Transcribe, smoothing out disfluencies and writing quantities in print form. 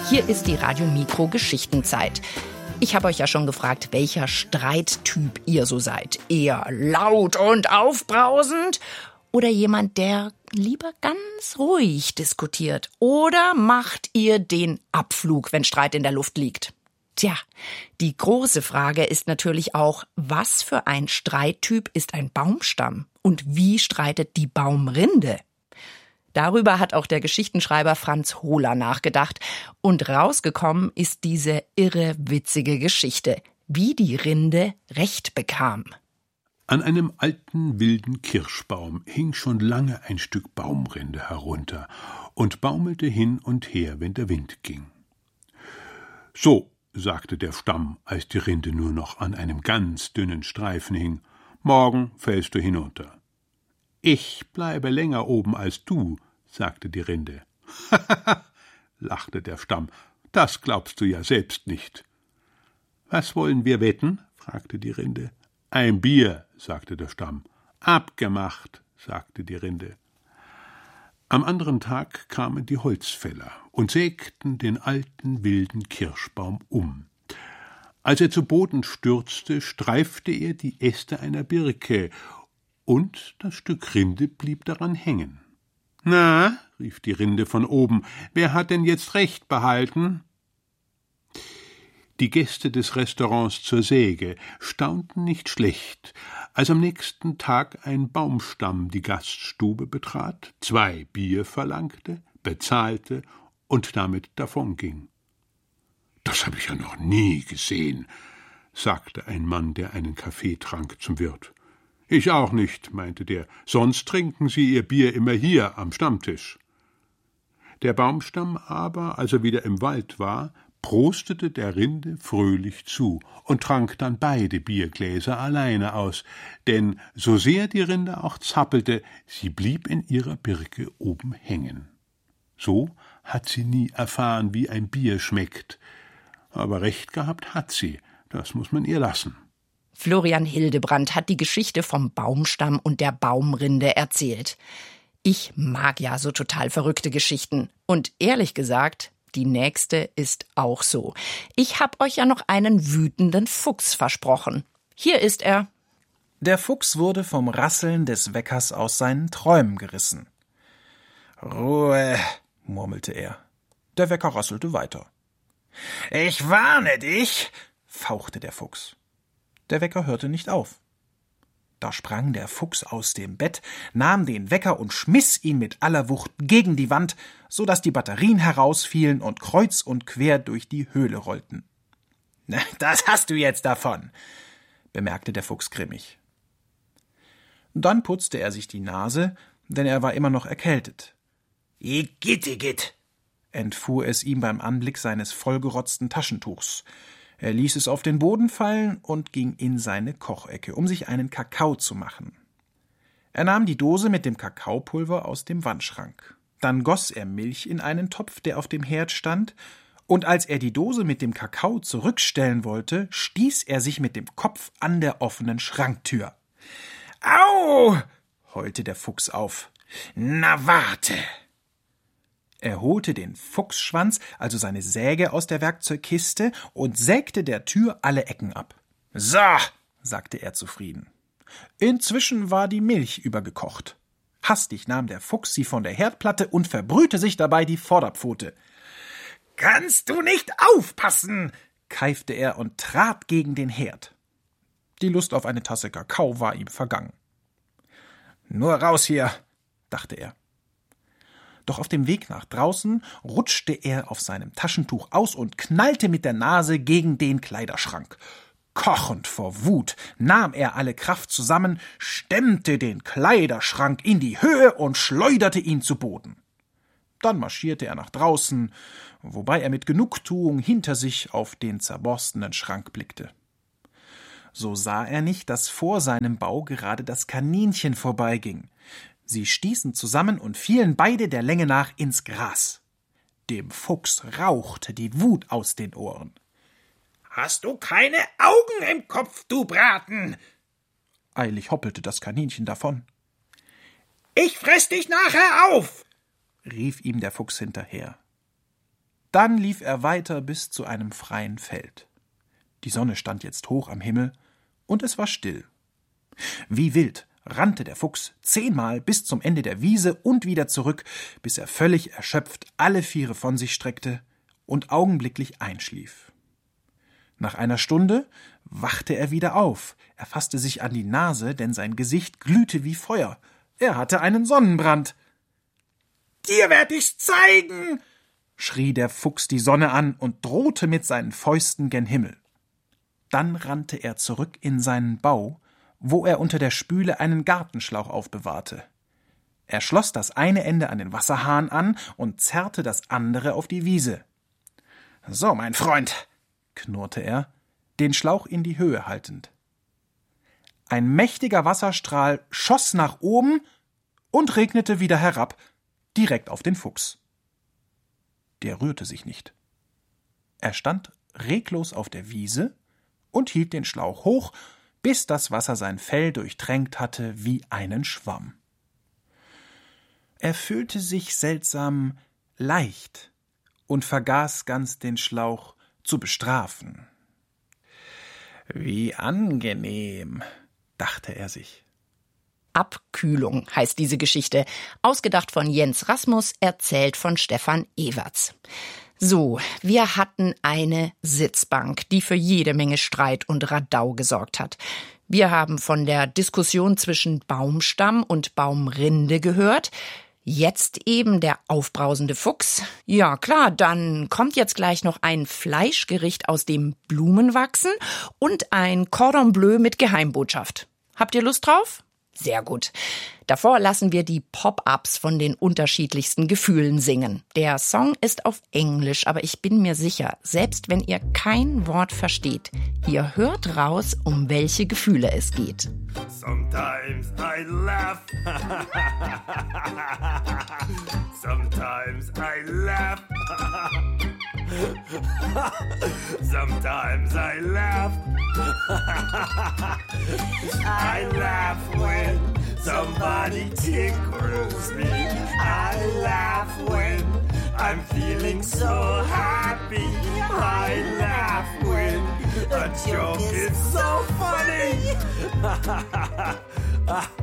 Hier ist die Radio Mikro Geschichtenzeit. Ich habe euch ja schon gefragt, welcher Streittyp ihr so seid. Eher laut und aufbrausend oder jemand, der lieber ganz ruhig diskutiert? Oder macht ihr den Abflug, wenn Streit in der Luft liegt? Tja, die große Frage ist natürlich auch, was für ein Streittyp ist ein Baumstamm und wie streitet die Baumrinde? Darüber hat auch der Geschichtenschreiber Franz Hohler nachgedacht und rausgekommen ist diese irre witzige Geschichte, wie die Rinde Recht bekam. An einem alten, wilden Kirschbaum hing schon lange ein Stück Baumrinde herunter und baumelte hin und her, wenn der Wind ging. »So«, sagte der Stamm, als die Rinde nur noch an einem ganz dünnen Streifen hing, »morgen fällst du hinunter.« »Ich bleibe länger oben als du«, sagte die Rinde. »Hahaha«, lachte der Stamm, »das glaubst du ja selbst nicht.« »Was wollen wir wetten?«, fragte die Rinde. »Ein Bier«, sagte der Stamm. »Abgemacht«, sagte die Rinde. Am anderen Tag kamen die Holzfäller und sägten den alten, wilden Kirschbaum um. Als er zu Boden stürzte, streifte er die Äste einer Birke, und das Stück Rinde blieb daran hängen. »Na«, rief die Rinde von oben, »wer hat denn jetzt Recht behalten?« Die Gäste des Restaurants zur Säge staunten nicht schlecht, als am nächsten Tag ein Baumstamm die Gaststube betrat, 2 Bier verlangte, bezahlte und damit davonging. »Das habe ich ja noch nie gesehen«, sagte ein Mann, der einen Kaffee trank, zum Wirt. »Ich auch nicht«, meinte der, »sonst trinken Sie Ihr Bier immer hier am Stammtisch.« Der Baumstamm aber, als er wieder im Wald war, prostete der Rinde fröhlich zu und trank dann beide Biergläser alleine aus, denn so sehr die Rinde auch zappelte, sie blieb in ihrer Birke oben hängen. So hat sie nie erfahren, wie ein Bier schmeckt. Aber recht gehabt hat sie, das muss man ihr lassen. Florian Hildebrandt hat die Geschichte vom Baumstamm und der Baumrinde erzählt. Ich mag ja so total verrückte Geschichten. Und ehrlich gesagt, die nächste ist auch so. Ich habe euch ja noch einen wütenden Fuchs versprochen. Hier ist er. Der Fuchs wurde vom Rasseln des Weckers aus seinen Träumen gerissen. »Ruhe«, murmelte er. Der Wecker rasselte weiter. »Ich warne dich«, fauchte der Fuchs. Der Wecker hörte nicht auf. Da sprang der Fuchs aus dem Bett, nahm den Wecker und schmiss ihn mit aller Wucht gegen die Wand, so dass die Batterien herausfielen und kreuz und quer durch die Höhle rollten. »Das hast du jetzt davon«, bemerkte der Fuchs grimmig. Dann putzte er sich die Nase, denn er war immer noch erkältet. »Igitt«, entfuhr es ihm beim Anblick seines vollgerotzten Taschentuchs. Er ließ es auf den Boden fallen und ging in seine Kochecke, um sich einen Kakao zu machen. Er nahm die Dose mit dem Kakaopulver aus dem Wandschrank. Dann goss er Milch in einen Topf, der auf dem Herd stand, und als er die Dose mit dem Kakao zurückstellen wollte, stieß er sich mit dem Kopf an der offenen Schranktür. »Au«, heulte der Fuchs auf. »Na warte!« Er holte den Fuchsschwanz, also seine Säge, aus der Werkzeugkiste und sägte der Tür alle Ecken ab. »So«, sagte er zufrieden. Inzwischen war die Milch übergekocht. Hastig nahm der Fuchs sie von der Herdplatte und verbrühte sich dabei die Vorderpfote. »Kannst du nicht aufpassen«, keifte er und trat gegen den Herd. Die Lust auf eine Tasse Kakao war ihm vergangen. »Nur raus hier«, dachte er. Doch auf dem Weg nach draußen rutschte er auf seinem Taschentuch aus und knallte mit der Nase gegen den Kleiderschrank. Kochend vor Wut nahm er alle Kraft zusammen, stemmte den Kleiderschrank in die Höhe und schleuderte ihn zu Boden. Dann marschierte er nach draußen, wobei er mit Genugtuung hinter sich auf den zerborstenen Schrank blickte. So sah er nicht, dass vor seinem Bau gerade das Kaninchen vorbeiging. Sie stießen zusammen und fielen beide der Länge nach ins Gras. Dem Fuchs rauchte die Wut aus den Ohren. »Hast du keine Augen im Kopf, du Braten?« Eilig hoppelte das Kaninchen davon. »Ich fress dich nachher auf«, rief ihm der Fuchs hinterher. Dann lief er weiter bis zu einem freien Feld. Die Sonne stand jetzt hoch am Himmel, und es war still. Wie wild rannte der Fuchs 10-mal bis zum Ende der Wiese und wieder zurück, bis er völlig erschöpft alle Viere von sich streckte und augenblicklich einschlief. Nach einer Stunde wachte er wieder auf. Er fasste sich an die Nase, denn sein Gesicht glühte wie Feuer. Er hatte einen Sonnenbrand. »Dir werd ich's zeigen«, schrie der Fuchs die Sonne an und drohte mit seinen Fäusten gen Himmel. Dann rannte er zurück in seinen Bau, wo er unter der Spüle einen Gartenschlauch aufbewahrte. Er schloss das eine Ende an den Wasserhahn an und zerrte das andere auf die Wiese. »So, mein Freund«, knurrte er, den Schlauch in die Höhe haltend. Ein mächtiger Wasserstrahl schoss nach oben und regnete wieder herab, direkt auf den Fuchs. Der rührte sich nicht. Er stand reglos auf der Wiese und hielt den Schlauch hoch, bis das Wasser sein Fell durchtränkt hatte wie einen Schwamm. Er fühlte sich seltsam leicht und vergaß ganz, den Schlauch zu bestrafen. »Wie angenehm«, dachte er sich. Abkühlung heißt diese Geschichte, ausgedacht von Jens Rasmus, erzählt von Stefan Everts. So, wir hatten eine Sitzbank, die für jede Menge Streit und Radau gesorgt hat. Wir haben von der Diskussion zwischen Baumstamm und Baumrinde gehört. Jetzt eben der aufbrausende Fuchs. Ja klar, dann kommt jetzt gleich noch ein Fleischgericht, aus dem Blumen wachsen, und ein Cordon Bleu mit Geheimbotschaft. Habt ihr Lust drauf? Sehr gut. Davor lassen wir die Pop-ups von den unterschiedlichsten Gefühlen singen. Der Song ist auf Englisch, aber ich bin mir sicher, selbst wenn ihr kein Wort versteht, ihr hört raus, um welche Gefühle es geht. Sometimes I laugh. Sometimes I laugh. Sometimes I laugh. I laugh when somebody tickles me. I laugh when I'm feeling so happy. I laugh when a joke is so funny.